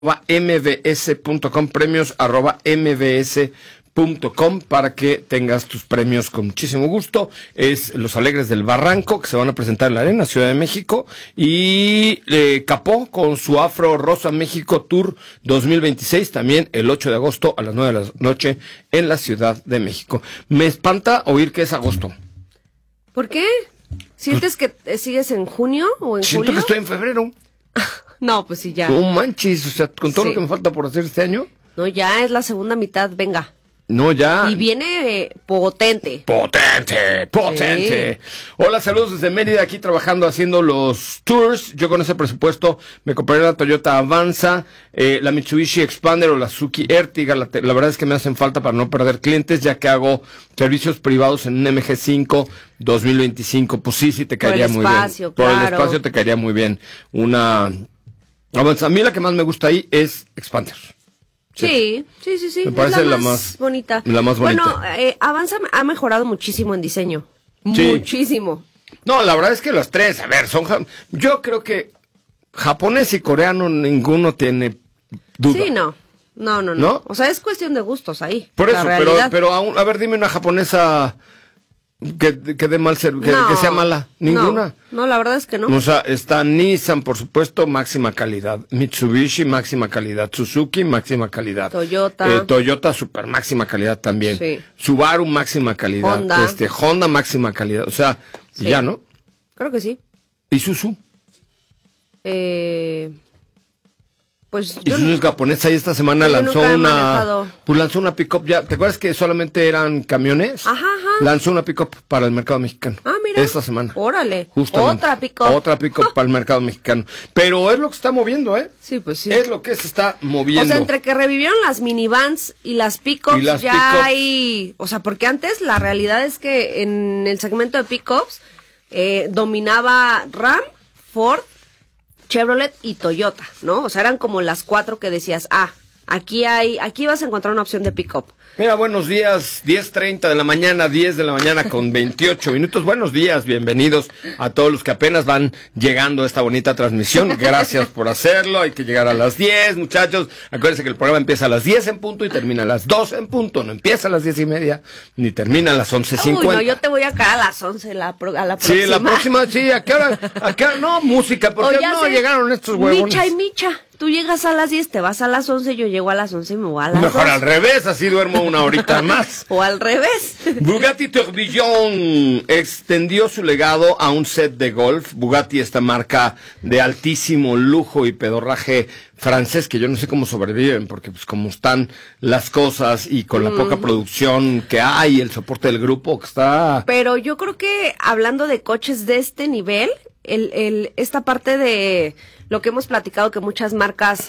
mbs.com, premios@mbs.com, para que tengas tus premios con muchísimo gusto. Es Los Alegres del Barranco, que se van a presentar en la Arena, Ciudad de México, y Capó con su Afro Rosa México Tour 2026, también el 8 de agosto a las 9 de la noche en la Ciudad de México. Me espanta oír que es agosto. ¿Por qué? ¿Sientes que sigues en junio o en Siento julio? que estoy en febrero. No, pues sí, ya. No manches, o sea, con todo Sí. lo que me falta por hacer este año. No, ya es la segunda mitad, venga. No, ya. Y viene potente. Potente. Sí. Hola, saludos desde Mérida, aquí trabajando, haciendo los tours. Yo con ese presupuesto me compraré la Toyota Avanza, la Mitsubishi Expander o la Suzuki Ertiga. La verdad es que me hacen falta para no perder clientes, ya que hago servicios privados en un MG5 2025. Pues sí, te caería muy bien. Claro. Por el espacio te caería muy bien. Una Avanza. A mí la que más me gusta ahí es Expander. Sí. Me parece es la más bonita. La más bonita. Bueno, Avanza ha mejorado muchísimo en diseño. Sí. Muchísimo. No, la verdad es que los tres, a ver, yo creo que japonés y coreano ninguno tiene duda. Sí, no. ¿No? O sea, es cuestión de gustos ahí. Por eso, pero aún, a ver, dime una japonesa que dé mal servicio, que sea mala. Ninguna. No, la verdad es que no. O sea, está Nissan, por supuesto, máxima calidad. Mitsubishi, máxima calidad. Suzuki, máxima calidad. Toyota, super máxima calidad también. Sí. Subaru, máxima calidad. Honda, máxima calidad. O sea, sí. Ya, ¿no? Creo que sí. ¿Isuzu? Pues Isuzu es japonesa y esta semana lanzó una pick-up ya. ¿Te acuerdas que solamente eran camiones? Ajá. Lanzó una pick-up para el mercado mexicano. Ah, mira. Esta semana. Órale. Justamente. Otra pick-up para el mercado mexicano. Pero es lo que está moviendo, ¿eh? Sí, pues sí. Es lo que se está moviendo. O sea, entre que revivieron las minivans y las pick-ups, hay... O sea, porque antes la realidad es que en el segmento de pick-ups dominaba Ram, Ford, Chevrolet y Toyota, ¿no? O sea, eran como las cuatro que decías, aquí vas a encontrar una opción de pick-up. Mira, buenos días, 10:30 de la mañana, 10 de la mañana con 28 minutos. Buenos días, bienvenidos a todos los que apenas van llegando a esta bonita transmisión. Gracias por hacerlo, hay que llegar a las 10, muchachos. Acuérdense que el programa empieza a las 10 en punto y termina a las 2 en punto. No empieza a las 10:30, ni termina a las 11:50. Uy, no, yo te voy a caer a las 11 a la próxima. Sí, la próxima, sí, ¿a qué hora? No, música, porque no llegaron estos huevones. Micha. Tú llegas a las 10, te vas a las 11, yo llego a las 11 y me voy a las 2. Mejor al revés, así duermo una horita más. O al revés. Bugatti Tourbillon extendió su legado a un set de golf. Bugatti, esta marca de altísimo lujo y pedorraje francés, que yo no sé cómo sobreviven, porque pues como están las cosas y con la poca producción que hay, el soporte del grupo que está... Pero yo creo que hablando de coches de este nivel, esta parte de lo que hemos platicado, que muchas marcas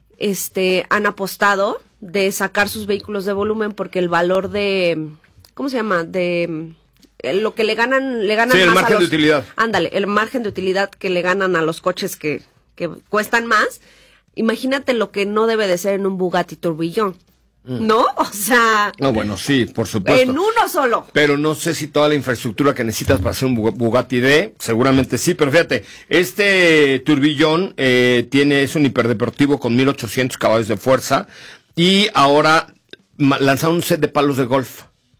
han apostado de sacar sus vehículos de volumen, porque el valor de, ¿cómo se llama? De lo que le ganan sí, más el margen de utilidad. Ándale, el margen de utilidad que le ganan a los coches que cuestan más. Imagínate lo que no debe de ser en un Bugatti Tourbillon. ¿No? O sea... No, bueno, sí, por supuesto. En uno solo. Pero no sé si toda la infraestructura que necesitas para hacer un Bugatti D, seguramente sí, pero fíjate, este Tourbillon es un hiperdeportivo con 1800 caballos de fuerza y ahora lanzaron un set de palos de golf.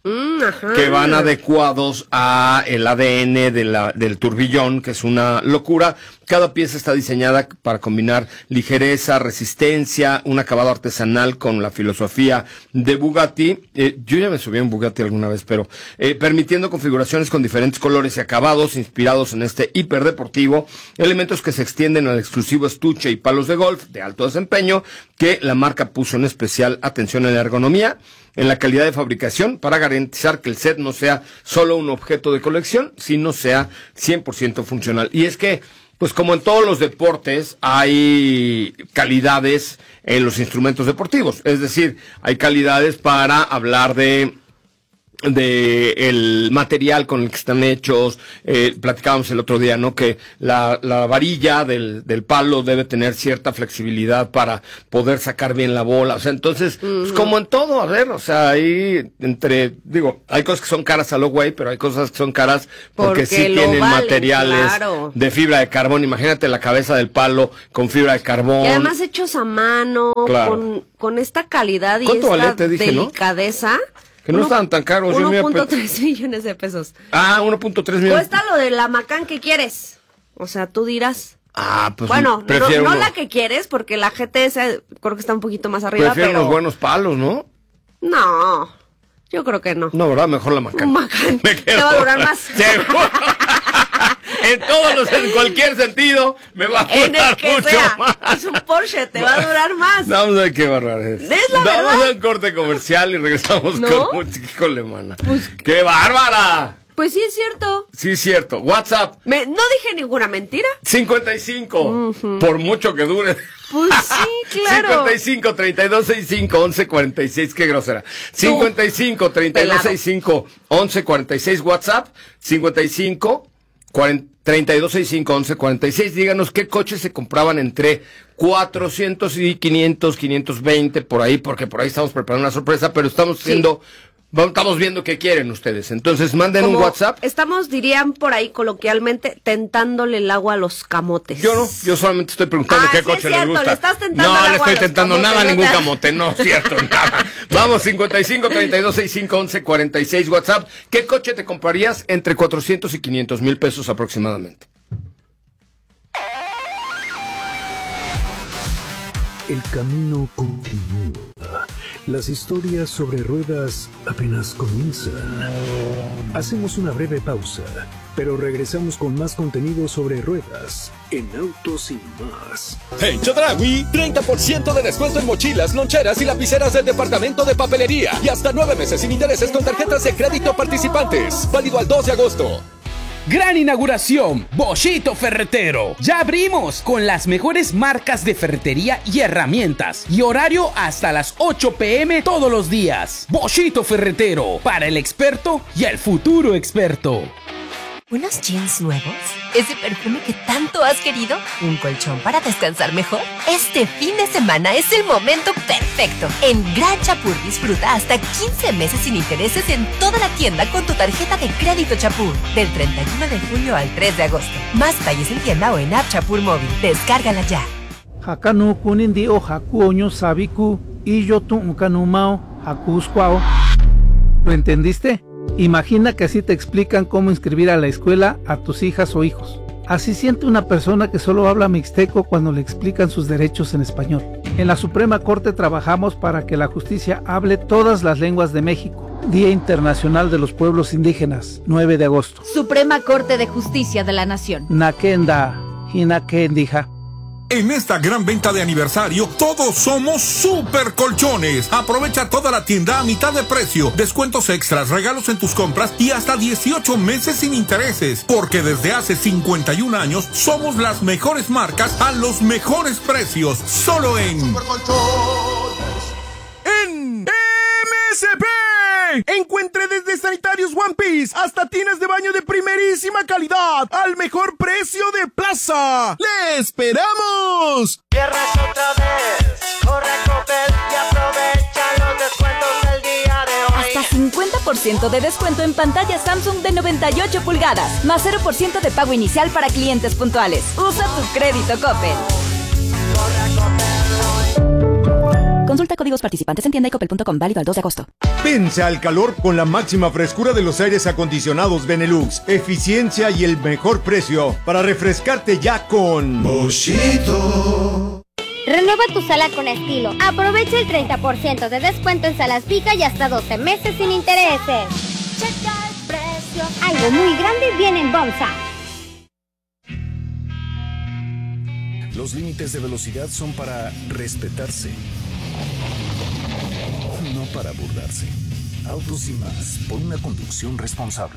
Que van adecuados a el ADN del Tourbillon, que es una locura. Cada pieza está diseñada para combinar ligereza, resistencia, un acabado artesanal con la filosofía de Bugatti. Yo ya me subí en Bugatti alguna vez, pero permitiendo configuraciones con diferentes colores y acabados inspirados en este hiperdeportivo, elementos que se extienden al exclusivo estuche y palos de golf de alto desempeño, que la marca puso en especial atención en la ergonomía, en la calidad de fabricación, para garantizar que el set no sea solo un objeto de colección, sino sea 100% funcional. Y es que, pues como en todos los deportes, hay calidades en los instrumentos deportivos. Es decir, hay calidades para hablar de el material con el que están hechos. Platicábamos el otro día, ¿no? Que la varilla del palo debe tener cierta flexibilidad para poder sacar bien la bola. O sea, entonces, pues como en todo, a ver, o sea, ahí hay cosas que son caras a lo güey, pero hay cosas que son caras porque sí tienen materiales de fibra de carbón. Imagínate la cabeza del palo con fibra de carbón. Y además hechos a mano, con esta calidad y esta delicadeza, ¿no? Que no estaban tan caros. 1.3 millones de pesos. 1.3 millones. Cuesta lo de la Macán que quieres. O sea, tú dirás. Pues bueno, no la que quieres, porque la GTS creo que está un poquito más arriba. Prefiero unos buenos palos, ¿no? No, yo creo que no. No, ¿verdad? Mejor la Macán. Macán. Te va a durar más. En cualquier sentido, me va a durar mucho más. Es un Porsche, te va a durar más. Vamos a ver qué bárbara es. Vamos a un corte comercial y regresamos con música alemana. Pues, ¡qué bárbara! Pues sí es cierto. Sí es cierto. WhatsApp. No dije ninguna mentira. 55. Por mucho que dure. Pues sí, claro. 55 32 65 11 46. Qué grosera. 55 32 65 11 46. WhatsApp. 55 32 65 11 46. Díganos qué coches se compraban entre 400 y 500, 520 por ahí, porque por ahí estamos preparando una sorpresa, pero estamos viendo qué quieren ustedes. Entonces, manden un WhatsApp. Estamos, dirían por ahí coloquialmente, tentándole el agua a los camotes. Yo solamente estoy preguntando qué coche les gusta. Le estás tentando no le estoy tentando nada a ningún camote, no es cierto, nada. Vamos, 55 32 65 11 46 WhatsApp. ¿Qué coche te comprarías entre 400 y 500 mil pesos aproximadamente? El camino continúa. Las historias sobre ruedas apenas comienzan. Hacemos una breve pausa, pero regresamos con más contenido sobre ruedas en Autos y Más. En Chedraui, 30% de descuento en mochilas, loncheras y lapiceras del departamento de papelería. Y hasta 9 meses sin intereses con tarjetas de crédito participantes. Válido al 2 de agosto. Gran inauguración, Boschito Ferretero. Ya abrimos con las mejores marcas de ferretería y herramientas. Y horario hasta las 8 p.m. todos los días. Boschito Ferretero, para el experto y el futuro experto. ¿Unos jeans nuevos? ¿Ese perfume que tanto has querido? ¿Un colchón para descansar mejor? Este fin de semana es el momento perfecto. En Gran Chapur disfruta hasta 15 meses sin intereses en toda la tienda con tu tarjeta de crédito Chapur. Del 31 de julio al 3 de agosto. Más detalles en tienda o en App Chapur Móvil. Descárgala ya. Hakanu kunindi o hakuoño sabiku y yo tu ukanumao hakuskwao. ¿Lo entendiste? Imagina que así te explican cómo inscribir a la escuela a tus hijas o hijos. Así siente una persona que solo habla mixteco cuando le explican sus derechos en español. En la Suprema Corte trabajamos para que la justicia hable todas las lenguas de México. Día Internacional de los Pueblos Indígenas, 9 de agosto. Suprema Corte de Justicia de la Nación. Nakenda, Hinakendija. En esta gran venta de aniversario, todos somos Super Colchones. Aprovecha toda la tienda a mitad de precio, descuentos extras, regalos en tus compras y hasta 18 meses sin intereses. Porque desde hace 51 años somos las mejores marcas a los mejores precios. Solo en Super Colchones. En MSP. Encuentre desde sanitarios One Piece hasta tinas de baño de primerísima calidad al mejor precio de plaza. ¡Le esperamos! Viernes otra vez, corre a Coppel y aprovecha los descuentos del día de hoy. Hasta 50% de descuento en pantalla Samsung de 98 pulgadas, más 0% de pago inicial para clientes puntuales. Usa tu crédito Coppel. Corre a Coppel. Consulta códigos participantes en tienda y coppel.com, válido al 2 de agosto. Vence al calor con la máxima frescura de los aires acondicionados Benelux, eficiencia y el mejor precio para refrescarte ya con Boschito. Renueva tu sala con estilo. Aprovecha el 30% de descuento en salas Vica y hasta 12 meses sin intereses. Checa el precio. Algo muy grande viene en Bomsa. Los límites de velocidad son para respetarse, no para burlarse. Autos y Más, por una conducción responsable.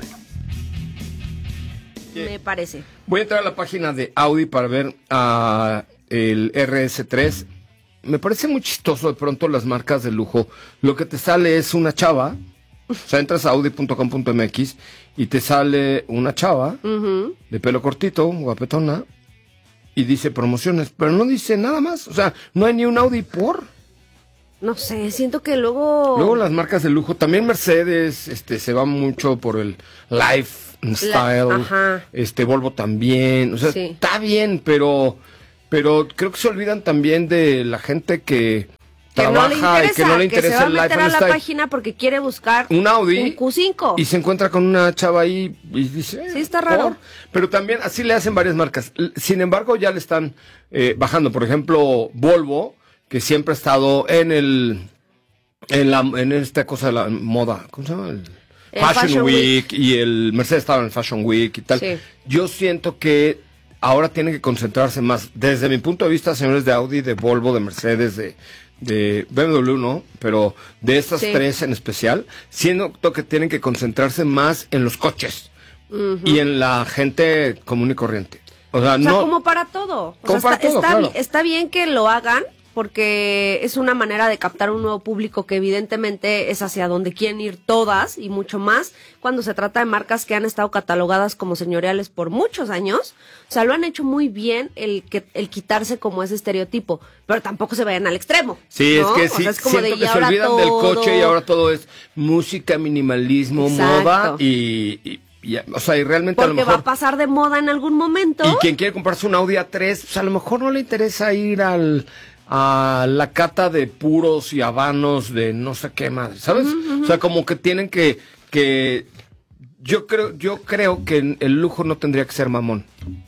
Me parece. Voy a entrar a la página de Audi para ver el RS3. Me parece muy chistoso de pronto las marcas de lujo. Lo que te sale es una chava O sea, entras a audi.com.mx y te sale una chava de pelo cortito, guapetona, y dice promociones, pero no dice nada más. O sea, no hay ni un Audi por... No sé, siento que luego... Luego las marcas de lujo, también Mercedes, se va mucho por el lifestyle, Volvo también, o sea, está bien, pero creo que se olvidan también de la gente que trabaja y que no le interesa el lifestyle. Que se va a meter a la página porque quiere buscar un Audi, un Q5. Y se encuentra con una chava ahí y dice... Sí, está raro. Pero también así le hacen varias marcas. Sin embargo, ya le están bajando. Por ejemplo, Volvo, que siempre ha estado en esta cosa de la moda, ¿cómo se llama? El Fashion Week, y el Mercedes estaba en el Fashion Week y tal. Sí. Yo siento que ahora tienen que concentrarse más, desde mi punto de vista, señores de Audi, de Volvo, de Mercedes, de BMW, no, pero de estas tres en especial, siento que tienen que concentrarse más en los coches y en la gente común y corriente. O sea, no, como para todo. Claro. Está bien que lo hagan, porque es una manera de captar un nuevo público que evidentemente es hacia donde quieren ir todas y mucho más cuando se trata de marcas que han estado catalogadas como señoriales por muchos años. O sea, lo han hecho muy bien el quitarse como ese estereotipo, pero tampoco se vayan al extremo. Sí, ¿no? es que sí, es como siento que se olvidan del coche y ahora todo es música, minimalismo, moda y o sea, y realmente porque a lo mejor... va a pasar de moda en algún momento. Y quien quiere comprarse un Audi A3, pues a lo mejor no le interesa ir a la cata de puros y habanos de no sé qué madre, ¿sabes? O sea, como que tienen que yo creo que el lujo no tendría que ser mamón,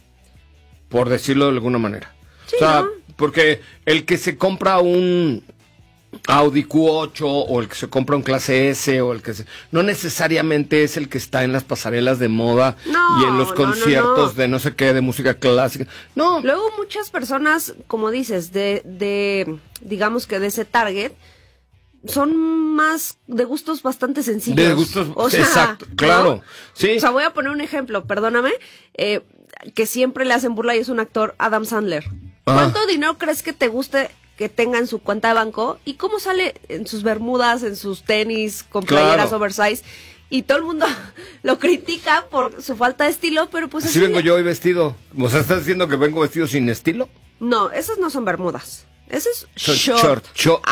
por decirlo de alguna manera. Sí, o sea, ¿no? Porque el que se compra un Audi Q8 o el que se compra un clase S o no necesariamente es el que está en las pasarelas de moda y en los conciertos de no sé qué, de música clásica. No. Luego muchas personas, como dices, digamos que de ese target, son más de gustos bastante sencillos. De gustos, exacto, claro. ¿No? Sí. O sea, voy a poner un ejemplo, perdóname, que siempre le hacen burla y es un actor, Adam Sandler. ¿Cuánto dinero crees que te guste que tenga en su cuenta de banco? ¿Y cómo sale en sus bermudas, en sus tenis, con playeras oversize? Y todo el mundo lo critica por su falta de estilo, pero pues... Así vengo yo hoy vestido. ¿O sea, estás diciendo que vengo vestido sin estilo? No, esas no son bermudas. Ese es short.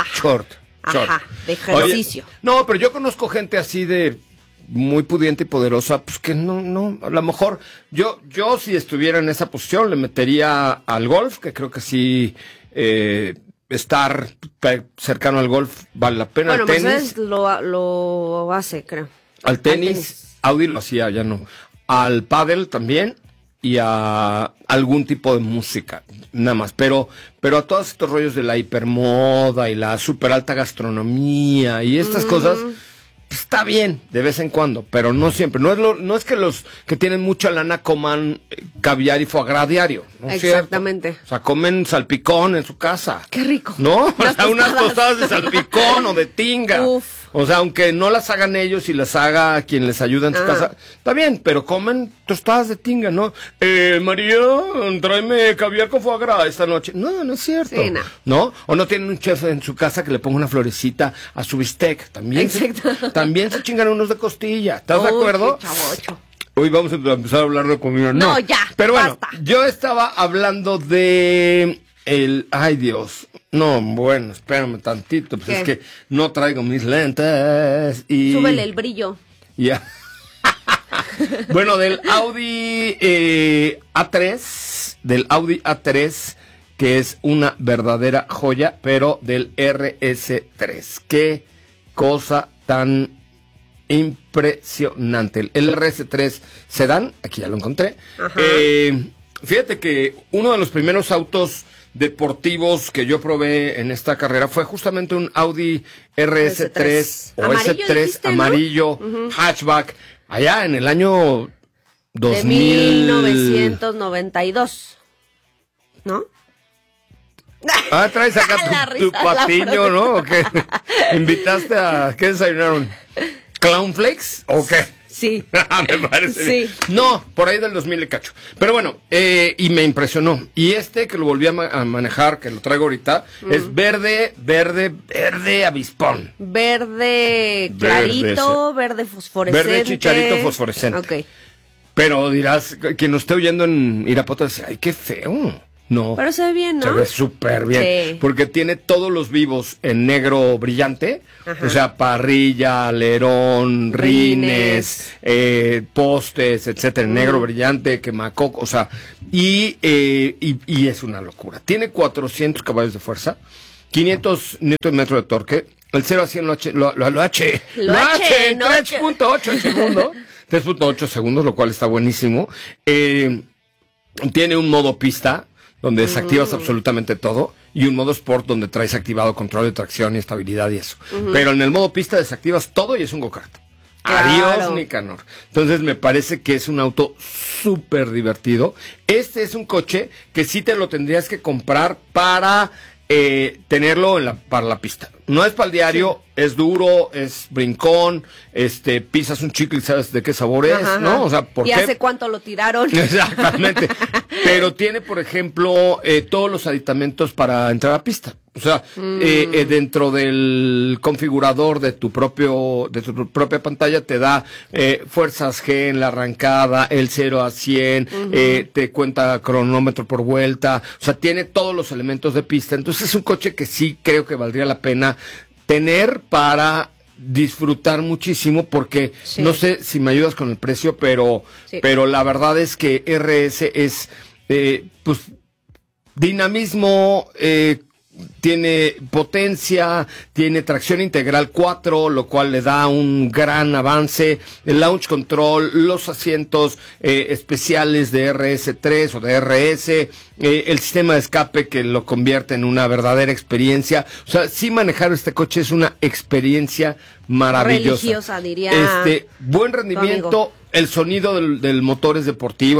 Ajá, de ejercicio. Oye, no, pero yo conozco gente así de muy pudiente y poderosa, pues que no, a lo mejor yo si estuviera en esa posición le metería al golf, que creo que sí... estar cercano al golf vale la pena. Bueno, al tenis Mercedes lo hace, creo. Al tenis, Audi lo hacía, ya no. Al pádel también y a algún tipo de música, nada más. Pero a todos estos rollos de la hipermoda y la super alta gastronomía y estas cosas, pues, está bien de vez en cuando, pero no siempre. No es que los que tienen mucha lana coman caviar y foie gras diario. ¿No? Exactamente. ¿Cierto? O sea, comen salpicón en su casa. Qué rico. ¿No? O sea, unas tostadas de salpicón o de tinga. Uf. O sea, aunque no las hagan ellos y las haga quien les ayuda en su casa, está bien, pero comen tostadas de tinga, ¿no? María, tráeme caviar con foie gras esta noche. No es cierto. Sí, no. O no tienen un chef en su casa que le ponga una florecita a su bistec. También se chingan unos de costilla. ¿Estás de acuerdo? Hoy vamos a empezar a hablar de comida. No, ya. Pero bueno, yo estaba hablando de ay Dios. No, bueno, espérame tantito, pues es que no traigo mis lentes y... Súbele el brillo. Ya. Bueno, del Audi A3, que es una verdadera joya, pero del RS3. Qué cosa tan impresionante. El RS3 Sedán, aquí ya lo encontré. Fíjate que uno de los primeros autos deportivos que yo probé en esta carrera fue justamente un Audi RS3 o amarillo, S3 dijiste, amarillo, ¿no? Hatchback, allá en el año 2000... De 1992, ¿no? Traes acá tu patiño, ¿no? ¿O qué? ¿Invitaste a... ¿Qué desayunaron? ¿Clown Flakes o qué? Sí. Me parece bien. No, por ahí del 2000 le cacho. Pero bueno, y me impresionó. Y que lo volví a manejar, que lo traigo ahorita, es verde avispón. Verde clarito, verde fosforescente. Verde chicharito fosforescente. Ok. Pero dirás, quien nos esté oyendo en Irapuato dice, ay, qué feo. No. Pero se ve bien, ¿no? Se ve súper bien. Sí. Porque tiene todos los vivos en negro brillante. Ajá. O sea, parrilla, alerón, rines, postes, etcétera. Negro brillante, quemacoco. O sea, y es una locura. Tiene 400 caballos de fuerza, 500 Nm de torque. El 0 a 100 lo H en 3.8 segundos. 3.8 segundos, lo cual está buenísimo. Tiene un modo pista, donde desactivas absolutamente todo, y un modo sport donde traes activado control de tracción y estabilidad y eso. Pero en el modo pista desactivas todo y es un go-kart. Claro. Adiós, Nicanor. Entonces me parece que es un auto súper divertido. Este es un coche que sí te lo tendrías que comprar para tenerlo para la pista. No es para el diario, es duro, es brincón, pisas un chicle y sabes de qué sabor es, ¿no? O sea, ¿por qué? ¿Y hace cuánto lo tiraron? Exactamente. Pero tiene, por ejemplo, todos los aditamentos para entrar a pista. O sea, dentro del configurador de tu propia pantalla te da fuerzas G en la arrancada, el 0 a 100, te cuenta cronómetro por vuelta. O sea, tiene todos los elementos de pista. Entonces es un coche que sí creo que valdría la pena tener para disfrutar muchísimo, porque no sé si me ayudas con el precio, pero la verdad es que RS es pues dinamismo, tiene potencia, tiene tracción integral 4, lo cual le da un gran avance, el launch control, los asientos especiales de RS3 o de RS, el sistema de escape que lo convierte en una verdadera experiencia. O sea, sí, manejar este coche es una experiencia maravillosa. Religiosa, diría. Buen rendimiento, el sonido del motor es deportivo,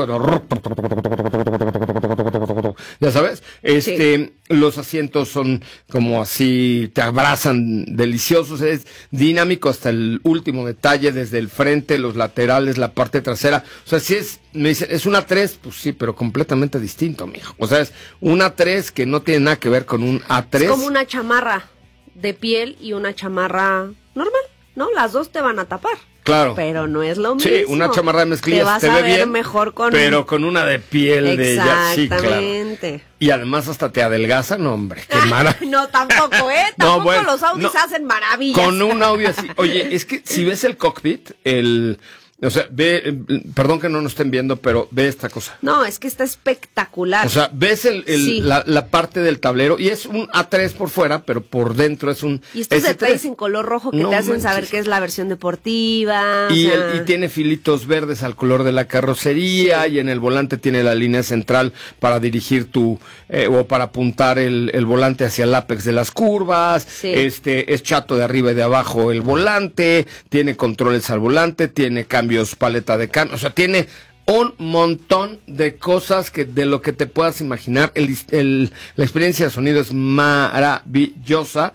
ya sabes, los asientos son como así, te abrazan, deliciosos, es dinámico hasta el último detalle, desde el frente, los laterales, la parte trasera. O sea, si me dicen, ¿es una 3? Pues sí, pero completamente distinto, mijo. O sea, es una 3 que no tiene nada que ver con un A3. Es como una chamarra de piel y una chamarra normal, ¿no? Las dos te van a tapar. Claro. Pero no es lo mismo. Sí, una chamarra de mezclilla te ve ver bien, mejor con pero con una de piel de ella. Sí, claro. Exactamente. Y además hasta te adelgaza, no, hombre, qué maravilla. No, tampoco, tampoco bueno, los Audis hacen maravillas. Con un audio así. Oye, es que si ves el cockpit, o sea, perdón que no nos estén viendo, pero ve esta cosa. No, es que está espectacular. O sea, ves la parte del tablero y es un A3 por fuera, pero por dentro es un Y estos S3. detalles en color rojo que te hacen saber que es la versión deportiva. Y tiene filitos verdes al color de la carrocería, y en el volante tiene la línea central para dirigir o para apuntar el volante hacia el ápex de las curvas. Sí. Es chato de arriba y de abajo el volante, tiene controles al volante, tiene cambios paleta de cambio, o sea, tiene un montón de cosas de lo que te puedas imaginar. La experiencia de sonido es maravillosa,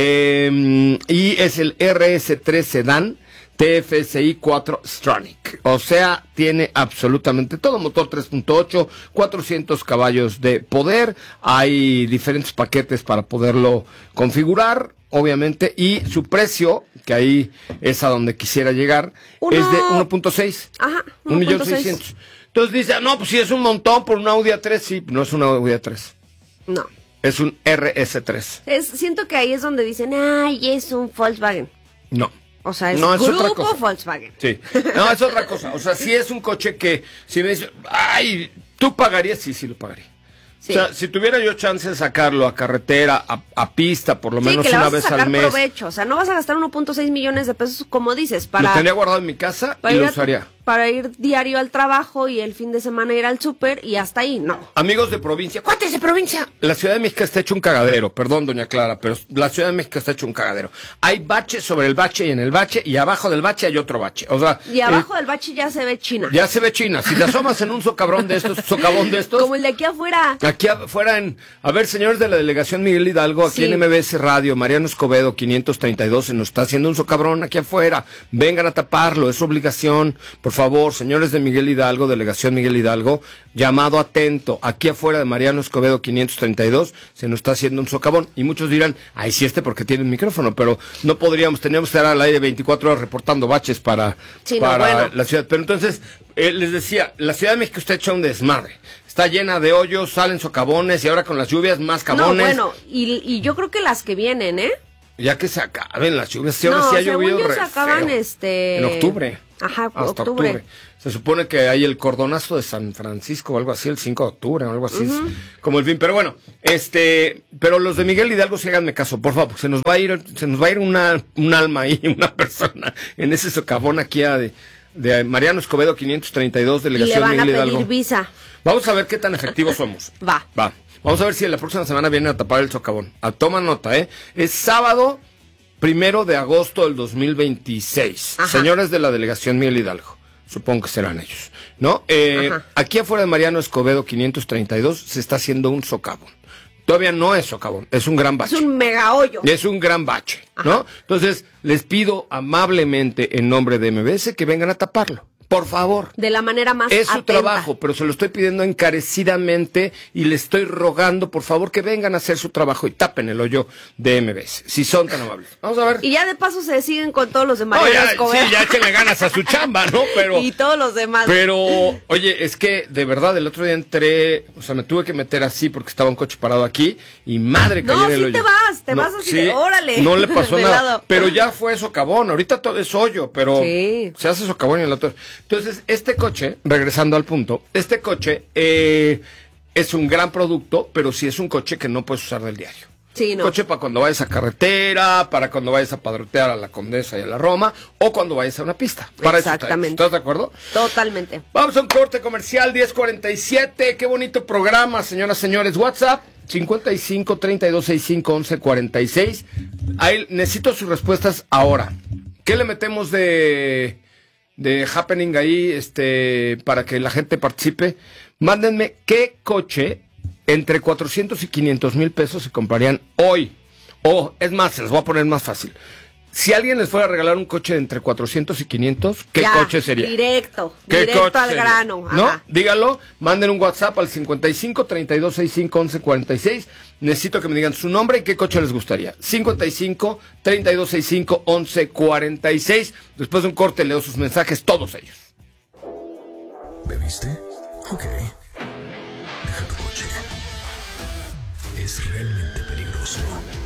y es el RS3 Sedan TFSI 4 Stronach. O sea, tiene absolutamente todo. Motor 3.8, 400 caballos de poder. Hay diferentes paquetes para poderlo configurar, obviamente, y su precio, que ahí es a donde quisiera llegar, es de 1.6. Ajá, 1.600.000. Entonces dice, no, pues si es un montón por un Audi A3, sí, no es un Audi A3. No. Es un RS3. Siento que ahí es donde dicen, ay, es un Volkswagen. No. O sea, es grupo Volkswagen. Sí. No, es otra cosa. O sea, si es un coche que, si me dice, ay, ¿tú pagarías? Sí, lo pagaría. Sí. O sea, si tuviera yo chance de sacarlo a carretera, a pista, por lo menos una vez al mes. Provecho. O sea, no vas a gastar 1.6 millones de pesos, como dices, lo tendría guardado en mi casa y lo usaría. para ir diario al trabajo y el fin de semana ir al súper y hasta ahí, no. Amigos de provincia, ¿cuántos de provincia? La Ciudad de México está hecho un cagadero, perdón, doña Clara, pero la Ciudad de México está hecho un cagadero. Hay bache sobre el bache y en el bache, y abajo del bache hay otro bache. O sea, y abajo del bache ya se ve China. Ya se ve China. Si te asomas en un socavón de estos, como el de aquí afuera. Aquí afuera a ver, señores de la delegación Miguel Hidalgo, aquí en MBS Radio, Mariano Escobedo 532, se nos está haciendo un socabrón aquí afuera. Vengan a taparlo, es obligación. Por favor, señores de Miguel Hidalgo, delegación Miguel Hidalgo, llamado atento. Aquí afuera de Mariano Escobedo 532, se nos está haciendo un socavón. Y muchos dirán, ay, sí, porque tiene un micrófono, pero no teníamos que estar al aire 24 horas reportando baches para la ciudad. Pero entonces, les decía, la Ciudad de México está hecha un desmadre. Está llena de hoyos, salen socavones y ahora con las lluvias más cabones. No, bueno, y yo creo que las que vienen, Ya que se acaben las lluvias. Sí, ahora sí ha llovido se acaban en octubre. Ajá, hasta octubre. Se supone que hay el cordonazo de San Francisco o algo así, el 5 de octubre o algo así, como el fin. Pero bueno, pero los de Miguel Hidalgo, sí háganme caso, por favor, se nos va a ir un alma ahí, una persona en ese socavón aquí de Mariano Escobedo 532, delegación Miguel Hidalgo. Y le van a pedir visa. Vamos a ver qué tan efectivos somos. Va. Vamos a ver si la próxima semana vienen a tapar el socavón. Toma nota, Es sábado 1 de agosto del 2026. Ajá. Señores de la delegación Miguel Hidalgo, supongo que serán ellos, ¿no? Aquí afuera de Mariano Escobedo 532 se está haciendo un socavón. Todavía no es socavón, es un gran bache. Es un mega hoyo. Es un gran bache, ¿no? Ajá. Entonces, les pido amablemente en nombre de MBS que vengan a taparlo. Por favor. De la manera más Es su atenta. trabajo, pero se lo estoy pidiendo encarecidamente y le estoy rogando, por favor, que vengan a hacer su trabajo y tapen el hoyo de MBS, si son tan amables. Vamos a ver. Y ya de paso se siguen con todos los demás. Sí, ya échenle ganas a su chamba, ¿no? Pero y todos los demás. Pero, oye, es que, de verdad, el otro día me tuve que meter así porque estaba un coche parado aquí y madre cayó en el hoyo. Te vas así de órale. No le pasó nada, pero ya fue socavón, ahorita todo es hoyo, pero se hace socavón y el otro... Entonces, este coche, regresando al punto, es un gran producto, pero sí es un coche que no puedes usar del diario. Sí, no. Coche para cuando vayas a carretera, para cuando vayas a padrotear a la Condesa y a la Roma, o cuando vayas a una pista. Para exactamente. ¿Estás de acuerdo? Totalmente. Vamos a un corte comercial, 10:47. Qué bonito programa, señoras, señores. WhatsApp, 55 32 65 11 46. Ahí necesito sus respuestas ahora. ¿Qué le metemos de happening ahí, para que la gente participe? Mándenme qué coche entre 400 y 500 mil pesos se comprarían hoy. O, es más, se los voy a poner más fácil. Si alguien les fuera a regalar un coche de entre 400 y 500, ¿qué coche sería? Directo al grano. Ajá. ¿No? Díganlo, manden un WhatsApp al 55 32 65 11 46. Necesito que me digan su nombre y qué coche les gustaría. 55 32 65 11 46. Después de un corte leo sus mensajes, todos ellos. ¿Bebiste? Ok. Deja tu coche. Es realmente peligroso.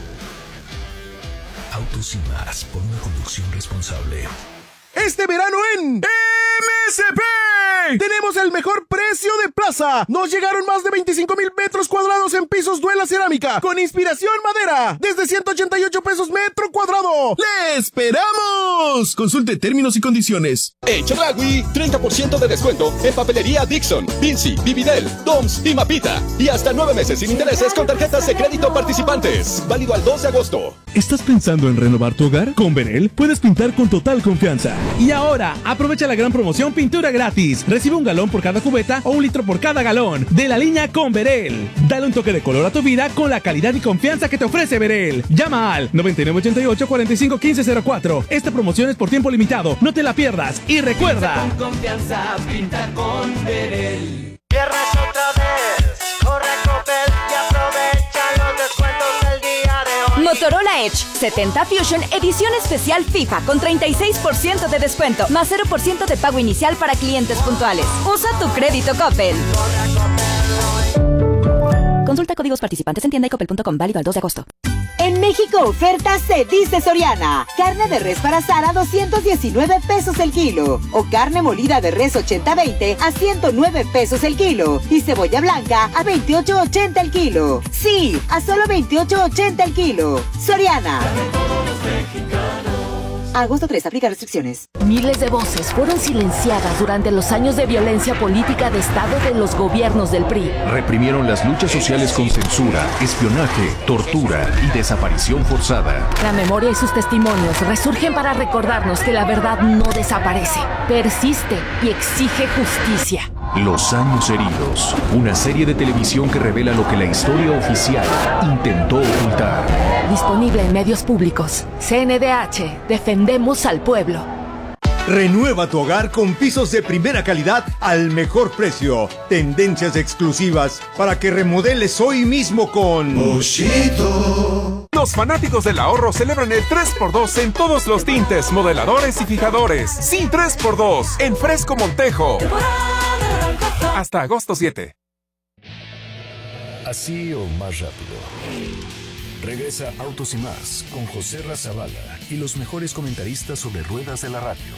Autos y más por una conducción responsable. Este verano en MSP tenemos el mejor precio de plaza. Nos llegaron más de 25,000 metros cuadrados en pisos Duela Cerámica con inspiración madera desde 188 pesos metro cuadrado. ¡Le esperamos! Consulte términos y condiciones. En Chedraui, 30% de descuento en papelería Dixon, Vinci, Vividel, Doms y Mapita. Y hasta 9 meses sin intereses con tarjetas de crédito participantes. Válido al 2 de agosto. ¿Estás pensando en renovar tu hogar? Con Benel puedes pintar con total confianza. Y ahora, aprovecha la gran promoción pintura gratis. Recibe un galón por cada cubeta o un litro por cada galón de la línea con Berel. Dale un toque de color a tu vida con la calidad y confianza que te ofrece Berel. Llama al 9988-451504. Esta promoción es por tiempo limitado. No te la pierdas. Y recuerda, con confianza, pinta con Berel. Viernes otra vez, corre a Coppel y aprovecha los descuentos del día de hoy. Motorola Edge 70 Fusion edición especial FIFA con 36% de descuento, más 0% de pago inicial para clientes puntuales. Usa tu crédito Coppel. Consulta códigos participantes en tienda y coppel.com, válido al 2 de agosto. En México, oferta se dice Soriana. Carne de res para asar a 219 pesos el kilo. O carne molida de res 80-20 a 109 pesos el kilo. Y cebolla blanca a 28.80 el kilo. Sí, a solo 28.80 el kilo. Soriana. Agosto 3, aplica restricciones. Miles de voces fueron silenciadas durante los años de violencia política de Estado de los gobiernos del PRI. Reprimieron las luchas sociales con censura, espionaje, tortura y desaparición forzada. La memoria y sus testimonios resurgen para recordarnos que la verdad no desaparece, persiste y exige justicia. Los años heridos, una serie de televisión que revela lo que la historia oficial intentó ocultar. Disponible en medios públicos. CNDH, defendemos al pueblo. Renueva tu hogar con pisos de primera calidad al mejor precio. Tendencias exclusivas para que remodeles hoy mismo con Boschito. Los fanáticos del ahorro celebran el 3x2 en todos los tintes, modeladores y fijadores. Sí, 3x2 en Fresco Montejo. Hasta agosto 7. Así o más rápido. Regresa Autos y Más con José Razabala y los mejores comentaristas sobre ruedas de la radio.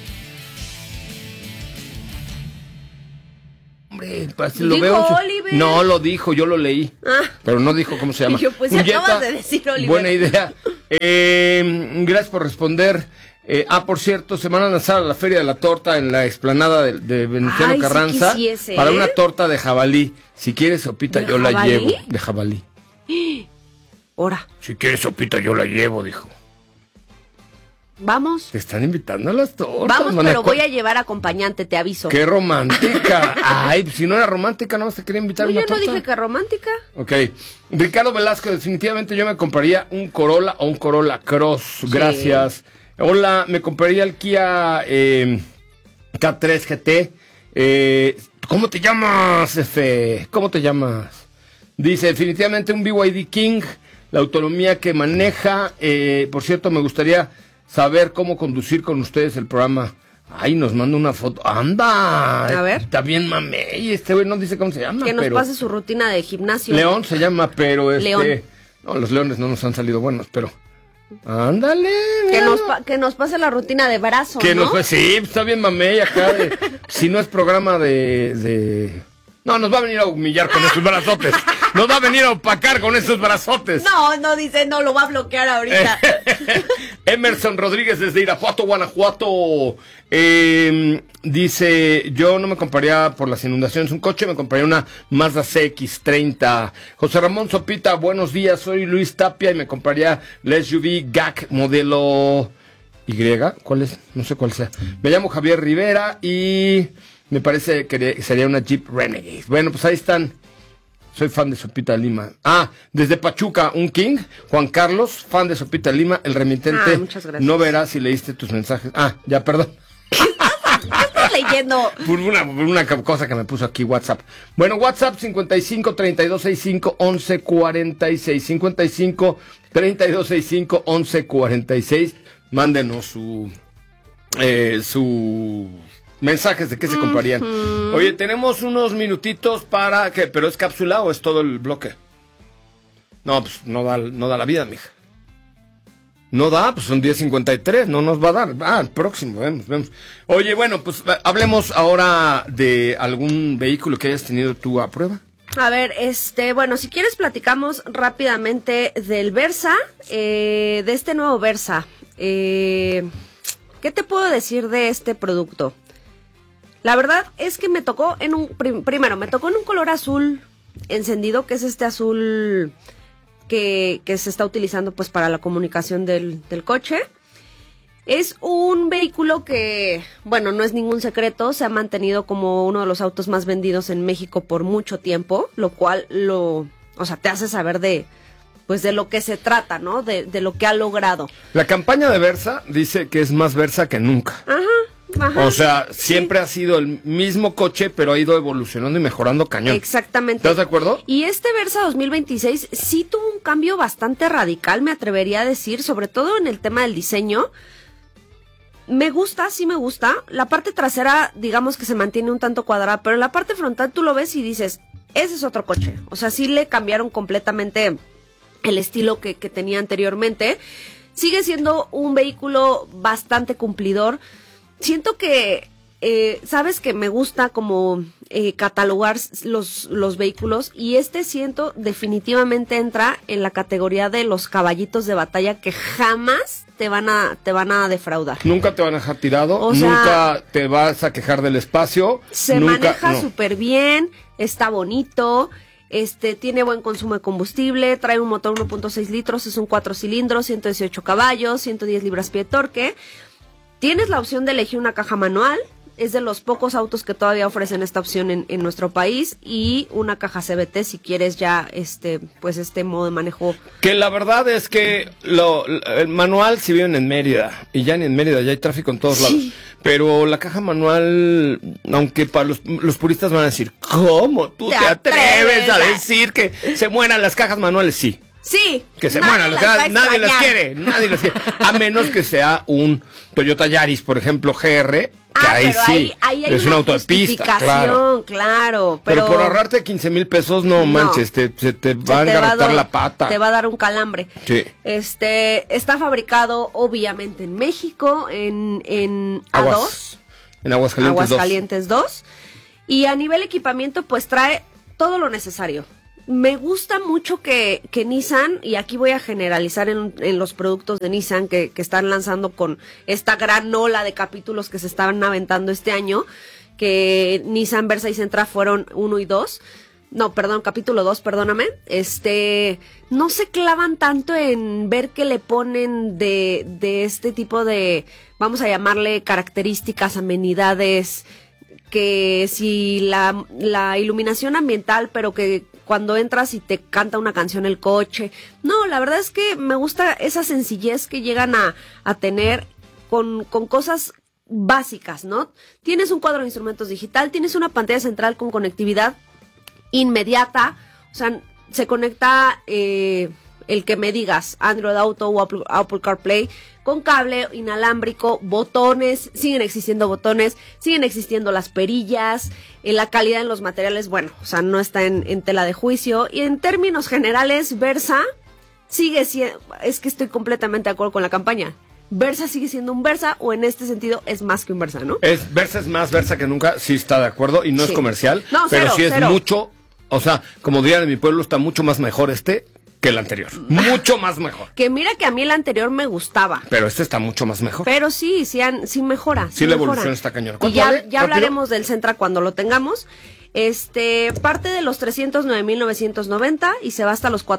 Hombre, pues lo veo. Oliver. No lo dijo, yo lo leí. Pero no dijo cómo se llama. Yo, pues acabas de decir, Oliver. Buena idea. Gracias por responder. Por cierto, se van a lanzar a la Feria de la Torta en la explanada de Venustiano Carranza para una torta de jabalí. Si quieres sopita, yo la llevo. De jabalí. Ahora. Si quieres sopita, yo la llevo, dijo. Vamos. Te están invitando a las tortas. Vamos, pero voy a llevar acompañante, te aviso. ¡Qué romántica! Ay, si no era romántica, no te quería invitar a una torta. Yo no dije que romántica. Ok. Ricardo Velasco, definitivamente yo me compraría un Corolla o un Corolla Cross. Sí. Gracias. Hola, me compraría el Kia K3 GT. ¿Cómo te llamas, Efe? ¿Cómo te llamas? Dice, definitivamente un BYD King, la autonomía que maneja. Por cierto, me gustaría saber cómo conducir con ustedes el programa. Ay, nos manda una foto. ¡Anda! A ver. Está bien, mame. Y este güey no dice cómo se llama. Que nos pase su rutina de gimnasio. León se llama, pero León. No, los leones no nos han salido buenos, pero... Ándale. Que nos pase la rutina de brazo, que ¿no? Sí, está bien mamey acá. Si no es programa de... No, nos va a venir a humillar con esos brazotes. Nos va a venir a opacar con esos brazotes. No, dice, no, lo va a bloquear ahorita. Emerson Rodríguez desde Irapuato, Guanajuato. Dice, yo no me compraría por las inundaciones un coche, me compraría una Mazda CX-30. José Ramón Sopita, buenos días, soy Luis Tapia y me compraría la SUV GAC modelo Y. ¿Cuál es? No sé cuál sea. Me llamo Javier Rivera y me parece que sería una Jeep Renegade. Bueno, pues ahí están. Soy fan de Sopita Lima. Desde Pachuca, un King. Juan Carlos, fan de Sopita Lima. El remitente muchas gracias. No verá si leíste tus mensajes. Ya, perdón. ¿Qué estás leyendo? Por una cosa que me puso aquí WhatsApp. Bueno, WhatsApp 55 32 65 11 46. 55 32 65 11 46. Mándenos su mensajes de qué se comprarían. Oye, tenemos unos minutitos para... ¿Qué? ¿Pero es cápsula o es todo el bloque? No, pues no da la vida, mija. No da, pues son 10:53, no nos va a dar. El próximo, vemos. Oye, bueno, pues hablemos ahora de algún vehículo que hayas tenido tú a prueba. A ver, bueno, si quieres platicamos rápidamente del Versa, de este nuevo Versa. ¿Qué te puedo decir de este producto? La verdad es que me tocó primero me tocó en un color azul encendido, que es este azul que se está utilizando pues para la comunicación del coche. Es un vehículo que, bueno, no es ningún secreto, se ha mantenido como uno de los autos más vendidos en México por mucho tiempo, lo cual te hace saber de lo que se trata, ¿no? De lo que ha logrado. La campaña de Versa dice que es más Versa que nunca. Ajá. O sea, siempre ha sido el mismo coche, pero ha ido evolucionando y mejorando cañón. Exactamente. ¿Estás de acuerdo? Y este Versa 2026 sí tuvo un cambio bastante radical, me atrevería a decir, sobre todo en el tema del diseño. Sí me gusta. La parte trasera, digamos que se mantiene un tanto cuadrada, pero en la parte frontal tú lo ves y dices, ese es otro coche. O sea, sí le cambiaron completamente el estilo que tenía anteriormente. Sigue siendo un vehículo bastante cumplidor. Siento que sabes que me gusta como catalogar los vehículos, y siento definitivamente entra en la categoría de los caballitos de batalla que jamás te van a defraudar. Nunca te van a dejar tirado, nunca te vas a quejar del espacio. Maneja súper bien, está bonito, tiene buen consumo de combustible, trae un motor 1.6 litros, es un 4 cilindros, 118 caballos, 110 libras-pie de torque. Tienes la opción de elegir una caja manual. Es de los pocos autos que todavía ofrecen esta opción en nuestro país, y una caja CVT si quieres ya este modo de manejo. Que la verdad es que el manual, si viven en Mérida, y ya ni en Mérida ya hay tráfico en todos lados, pero la caja manual, aunque para los puristas van a decir, ¿cómo tú te atreves a decir que se mueran las cajas manuales? Sí, que se mueran, nadie las quiere, a menos que sea un Toyota Yaris, por ejemplo, GR, que ahí sí, ahí es un auto de pista, claro. Pero por ahorrarte 15,000 pesos, no manches, te va a engarrotar la pata. Te va a dar un calambre. Sí. Está fabricado obviamente en México, en A2. En Aguascalientes 2. Y a nivel equipamiento, pues trae todo lo necesario. Me gusta mucho que Nissan, y aquí voy a generalizar en los productos de Nissan que están lanzando con esta gran ola de capítulos que se estaban aventando este año, que Nissan Versa y Sentra fueron 1 y 2. No, perdón, capítulo 2, perdóname. No se clavan tanto en ver qué le ponen de este tipo de, vamos a llamarle características, amenidades, que si la iluminación ambiental, pero que cuando entras y te canta una canción el coche. No, la verdad es que me gusta esa sencillez que llegan a tener con cosas básicas, ¿no? Tienes un cuadro de instrumentos digital, tienes una pantalla central con conectividad inmediata, o sea, se conecta el que me digas, Android Auto o Apple CarPlay, con cable inalámbrico, botones, siguen existiendo las perillas, la calidad en los materiales, bueno, o sea, no está en tela de juicio. Y en términos generales, Versa sigue siendo, es que estoy completamente de acuerdo con la campaña. Versa sigue siendo un Versa, o en este sentido es más que un Versa, ¿no? Versa es más Versa que nunca, sí está de acuerdo, y no es comercial, no, pero sí es mucho, o sea, como dirían en mi pueblo, está mucho más mejor que el anterior, mucho más mejor. Que mira que a mí el anterior me gustaba. Pero este está mucho más mejor. Pero sí mejora. Sí, la evolución está cañona. Y ya hablaremos del Sentra cuando lo tengamos. Parte de los 309,990 y se va hasta los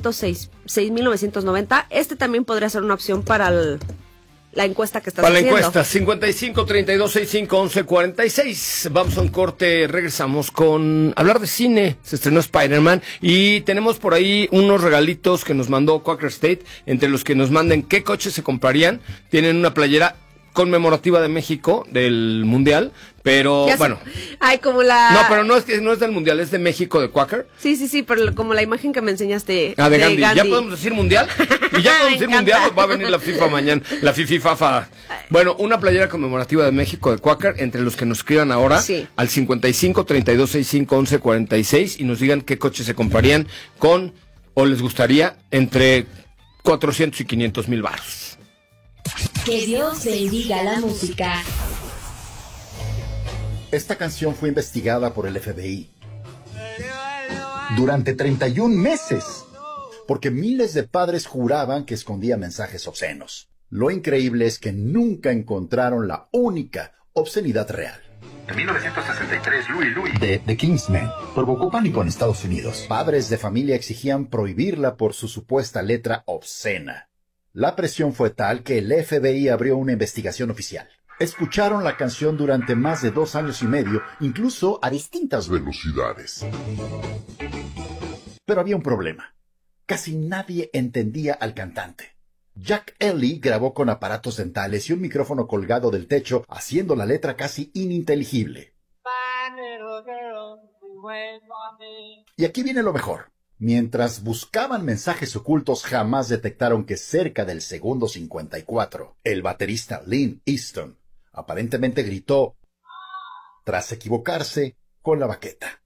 406,990. También podría ser una opción para la encuesta que estás haciendo. Para la encuesta, 55 32 65 11 46. Vamos a un corte, regresamos con hablar de cine. Se estrenó Spider-Man y tenemos por ahí unos regalitos que nos mandó Quaker State, entre los que nos manden qué coches se comprarían. Tienen una playera conmemorativa de México, del Mundial, pero bueno. Ay, como la... No, pero no es del Mundial, es de México, de Quaker. Sí, pero como la imagen que me enseñaste de Gandhi. ¿Ya podemos decir Mundial? Y ya podemos decir Mundial, va a venir la FIFA mañana, la Fifa. Bueno, una playera conmemorativa de México, de Quaker, entre los que nos escriban ahora, al 55 32 65 11 46, y nos digan qué coches se comprarían con, o les gustaría, entre 400 y 500,000 baros. Que Dios bendiga la música. Esta canción fue investigada por el FBI durante 31 meses, porque miles de padres juraban que escondía mensajes obscenos. Lo increíble es que nunca encontraron la única obscenidad real. En 1963, Louis de The Kingsmen provocó pánico en Estados Unidos. Padres de familia exigían prohibirla por su supuesta letra obscena. La presión fue tal que el FBI abrió una investigación oficial. Escucharon la canción durante más de 2 años y medio, incluso a distintas velocidades. Pero había un problema. Casi nadie entendía al cantante. Jack Ellie grabó con aparatos dentales y un micrófono colgado del techo, haciendo la letra casi ininteligible. Y aquí viene lo mejor. Mientras buscaban mensajes ocultos, jamás detectaron que cerca del segundo 54, el baterista Lynn Easton aparentemente gritó, tras equivocarse con la baqueta.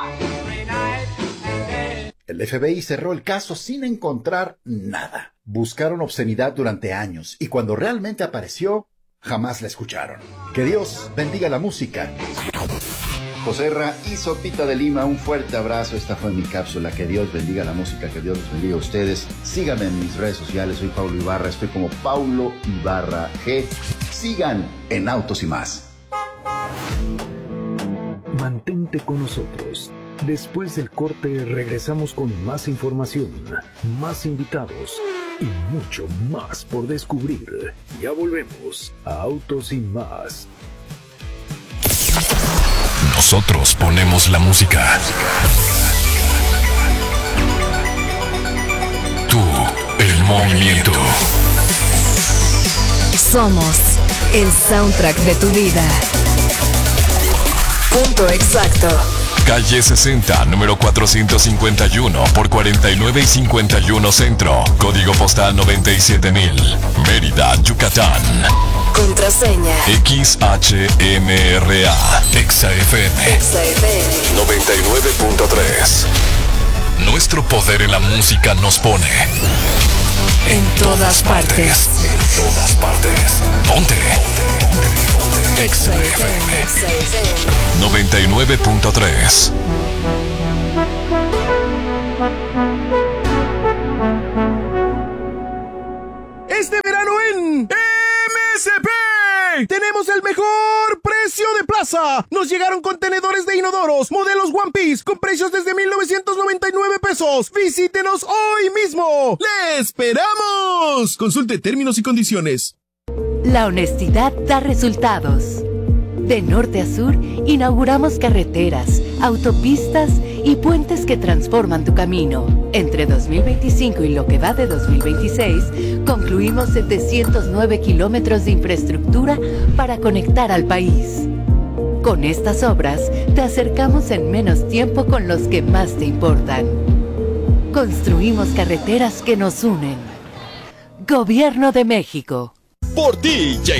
El FBI cerró el caso sin encontrar nada. Buscaron obscenidad durante años y cuando realmente apareció, jamás la escucharon. Que Dios bendiga la música. Joserra y Sopita de Lima, un fuerte abrazo. Esta fue mi cápsula. Que Dios bendiga la música, que Dios los bendiga a ustedes. Síganme en mis redes sociales, soy Paulo Ibarra, estoy como Paulo Ibarra G. Sigan en Autos y Más. Mantente con nosotros. Después del corte regresamos con más información, más invitados y mucho más por descubrir. Ya volvemos a Autos y Más. Nosotros ponemos la música. Tú, el movimiento. Somos el soundtrack de tu vida. Punto exacto. Calle 60, número 451 por 49 y 51 Centro. Código postal 97000. Mérida, Yucatán. Contraseña XHMRA. XFM 99.3. Nuestro poder en la música nos pone en todas partes. En todas partes. Ponte. XFM 99.3. Este verano en MSP tenemos el mejor precio de plaza. Nos llegaron contenedores de inodoros, modelos One Piece, con precios desde 1,999 pesos. Visítenos hoy mismo. ¡Le esperamos! Consulte términos y condiciones. La honestidad da resultados. De norte a sur, inauguramos carreteras, autopistas y puentes que transforman tu camino. Entre 2025 y lo que va de 2026, concluimos 709 kilómetros de infraestructura para conectar al país. Con estas obras, te acercamos en menos tiempo con los que más te importan. Construimos carreteras que nos unen. Gobierno de México. Por ti llega